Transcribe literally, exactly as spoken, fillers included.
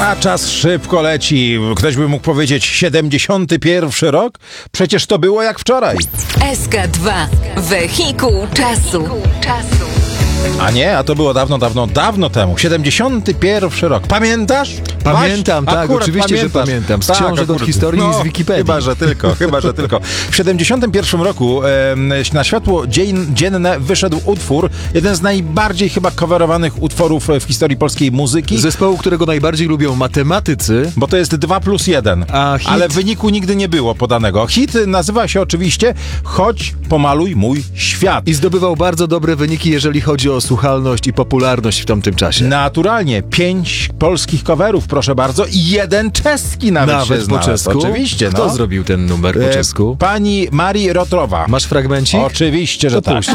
A czas szybko leci. Ktoś by mógł powiedzieć siedemdziesiąty pierwszy rok? Przecież to było jak wczoraj. S K dwa. Wehikuł czasu. A nie, a to było dawno, dawno, dawno temu. siedemdziesiąty pierwszy rok. Pamiętasz? Pamiętam, Waś? tak, Akurat oczywiście, pamiętasz. że pamiętam. Z Tak, książek od akurat. historii i No, z Wikipedii. Chyba, że tylko, chyba, że tylko. W siedemdziesiątym pierwszym roku e, na światło dzien, dzienne wyszedł utwór, jeden z najbardziej chyba coverowanych utworów w historii polskiej muzyki. Zespołu, którego najbardziej lubią matematycy. Bo to jest dwa plus jeden, A hit? ale wyniku nigdy nie było podanego. Hit nazywa się oczywiście Chodź, pomaluj mój świat. I zdobywał bardzo dobre wyniki, jeżeli chodzi o słuchalność i popularność w tamtym czasie. Naturalnie, pięć polskich coverów, proszę bardzo, i jeden czeski nawet, Nawet się po znalazł. czesku? Oczywiście, Kto no. zrobił ten numer po E, czesku? Pani Marii Rotrowa. Masz fragmencik? Oczywiście, że To tak. puść.